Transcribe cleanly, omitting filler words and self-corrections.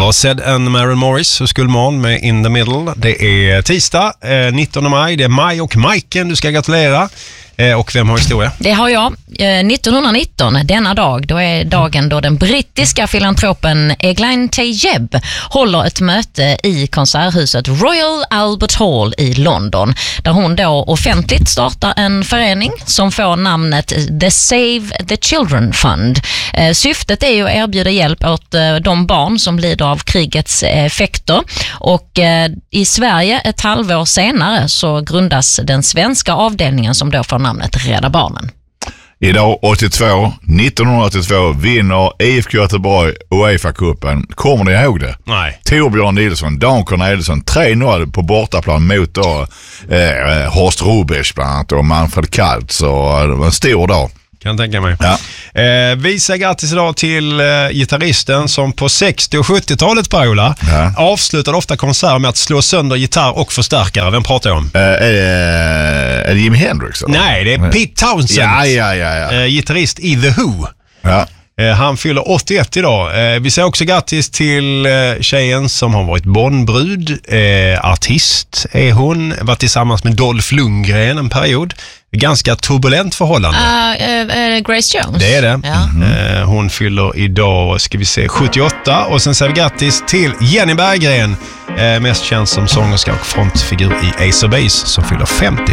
var Zed and Maren Morris och Skullman med In the Middle. Det är tisdag, 19 maj. Det är Maj och Majken du ska gratulera. Och vem har historia? Det har jag. 1919, denna dag, då är dagen då den brittiska filantropen Egline Tejeb håller ett möte i konserthuset Royal Albert Hall i London, där hon då offentligt startar en förening som får namnet The Save the Children Fund. Syftet är ju att erbjuda hjälp åt de barn som lider av krigets effekter, och i Sverige ett halvår senare så grundas den svenska avdelningen som då får namnet Rädda Barnen. Idag 1982 vinner IFK Göteborg UEFA-cupen. Kommer ni ihåg det? Nej. Torbjörn Nilsson, Dan Corneliusson 3-0 på bortaplan mot då, Horst Rubesch bland annat och Manfred Kalt, så det var en stor dag. Kan tänka mig. Ja. Vi säger grattis idag till gitarristen som på 60- och 70-talet, Paola, avslutade ofta konserter med att slå sönder gitarr och förstärkare. Vem pratar jag om? Är det Jimi Hendrix? Eller? Nej, det är Pete Townshend. Ja. Gitarrist i The Who. Ja. Han fyller 81 idag. Vi säger också grattis till tjejen som har varit Bondbrud. Artist är hon. Varit tillsammans med Dolph Lundgren en period. Ganska turbulent förhållande. Grace Jones. Det är det. Ja. Hon fyller idag, ska vi se, 78. Och sen säger vi grattis till Jenny Berggren. Mest känd som sångerska och frontfigur i Ace of Base, som fyller 50.